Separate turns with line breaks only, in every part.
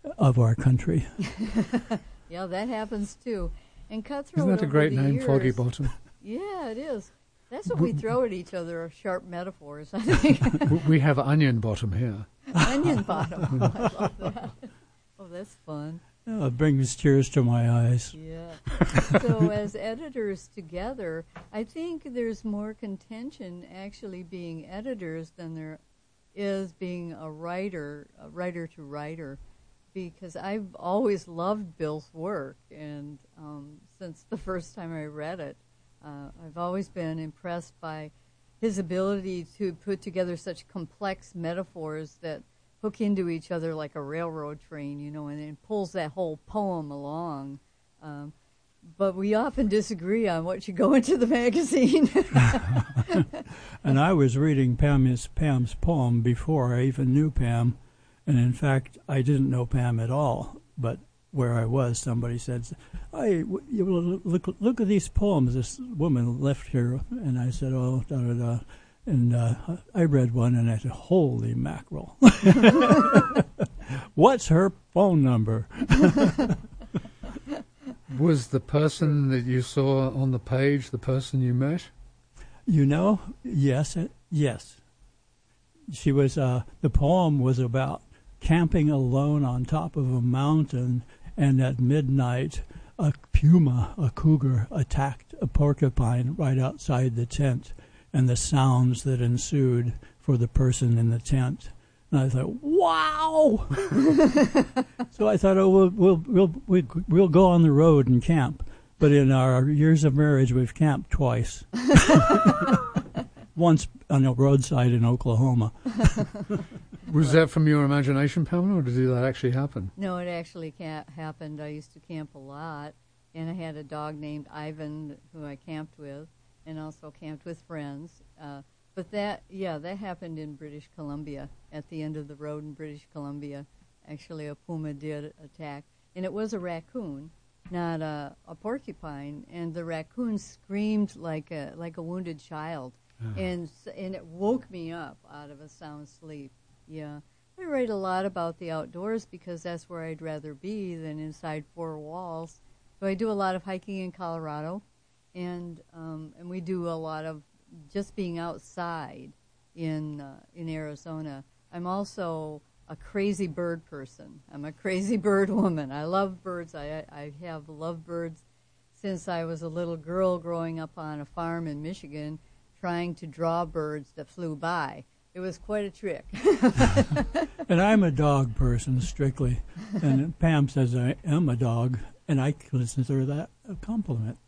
of our country.
Yeah, that happens too. And Cutthroat.
Isn't that a great name, Foggy Bottom?
Yeah, it is. That's what we throw at each other, are sharp metaphors, I think.
We have Onion Bottom here.
Onion Bottom. Oh, I love that. Oh, that's fun.
Oh, it brings tears to my eyes.
Yeah. So as editors together, I think there's more contention actually being editors than there is being a writer to writer, because I've always loved Bill's work, and since the first time I read it, I've always been impressed by his ability to put together such complex metaphors that hook into each other like a railroad train, and it pulls that whole poem along. But we often disagree on what should go into the magazine.
And I was reading Pam's poem before I even knew Pam, and in fact, I didn't know Pam at all, but where I was, somebody said, look at these poems this woman left here. And I said, oh, da-da-da. And I read one, and I said, holy mackerel. What's her phone number?
Was the person that you saw on the page the person you met?
Yes. She was, the poem was about camping alone on top of a mountain, and at midnight, a cougar, attacked a porcupine right outside the tent, and the sounds that ensued for the person in the tent. And I thought, wow! So I thought, oh, we'll go on the road and camp. But in our years of marriage, we've camped twice. Once on a roadside in Oklahoma.
Was that from your imagination, Pamela, or did that actually happen?
No, it actually happened. I used to camp a lot, and I had a dog named Ivan who I camped with, and also camped with friends. But that happened in British Columbia, at the end of the road in British Columbia. Actually, a puma did attack, and it was a raccoon, not a porcupine, and the raccoon screamed like a wounded child. And it woke me up out of a sound sleep. Yeah. I write a lot about the outdoors because that's where I'd rather be than inside four walls. So I do a lot of hiking in Colorado, and we do a lot of just being outside in Arizona. I'm also a crazy bird person. I'm a crazy bird woman. I love birds. I have loved birds since I was a little girl growing up on a farm in Michigan, trying to draw birds that flew by. It was quite a trick.
And I'm a dog person, strictly. And Pam says I am a dog, and I consider that a compliment.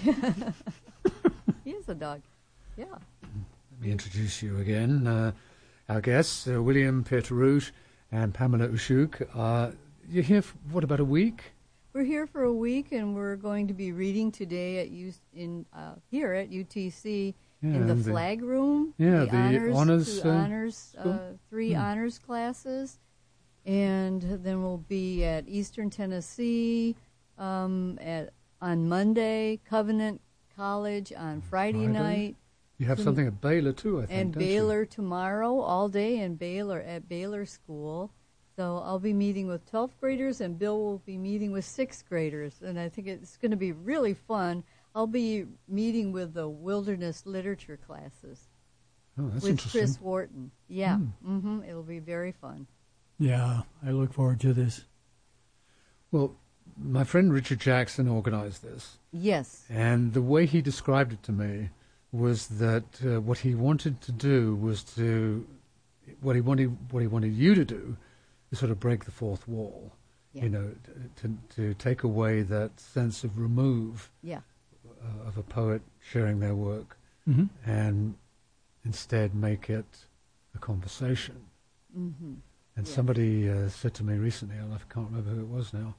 He is a dog, yeah.
Let me introduce you again. Our guests, William Peter-Root and Pamela Ushuk. You're here for, what, about a week?
We're here for a week, and we're going to be reading today at here at UTC.
Yeah,
in the flag room,
the
honors, three
Hmm.
honors classes, and then we'll be at Eastern Tennessee on Monday, Covenant College on Friday night.
You have something at Baylor too, I think.
And Baylor tomorrow, all day in Baylor at Baylor School. So I'll be meeting with 12th graders, and Bill will be meeting with 6th graders, and I think it's going to be really fun. I'll be meeting with the wilderness literature classes.
Oh, that's
with
interesting.
Chris Wharton. Yeah, it'll be very fun.
Yeah, I look forward to this.
Well, my friend Richard Jackson organized this.
Yes.
And the way he described it to me was that what he wanted to do was what he wanted you to do is sort of break the fourth wall.
Yeah.
You know, to take away that sense of remove.
Yeah.
Of a poet sharing their work, and instead make it a conversation.
Mm-hmm.
And somebody said to me recently, and I can't remember who it was now,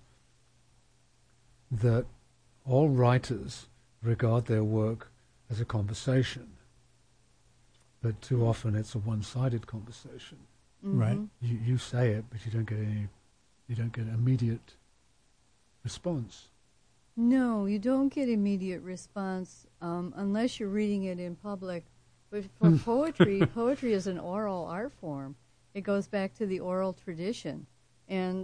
that all writers regard their work as a conversation, but too often it's a one-sided conversation.
Mm-hmm.
Right.
You say it, but you don't get immediate response.
No, you don't get immediate response unless you're reading it in public. But for poetry is an oral art form. It goes back to the oral tradition. And